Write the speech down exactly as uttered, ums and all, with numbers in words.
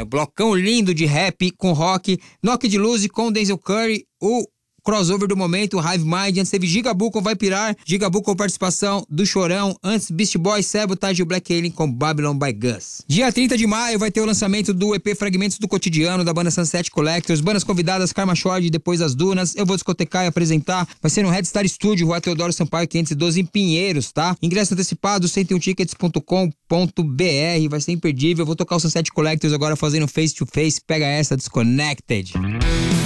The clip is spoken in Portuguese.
blocão lindo de rap com rock, Knock de Luz com Denzel Curry, o crossover do momento, Hive Mind. Antes teve Gigabu com Vai Pirar, Gigabu com participação do Chorão. Antes, Beast Boy, Sabotage e o Black Alien com Babylon by Gus. Dia trinta de maio vai ter o lançamento do E P Fragmentos do Cotidiano, da banda Sunset Collectors. Bandas convidadas, Karma Shore e Depois das Dunas. Eu vou discotecar e apresentar. Vai ser no Red Star Studio, Rua Teodoro Sampaio quinhentos e doze, em Pinheiros, tá? Ingresso antecipado, cento e um tickets ponto com ponto b r. Vai ser imperdível. Eu vou tocar o Sunset Collectors agora fazendo face to face. Pega essa, Disconnected.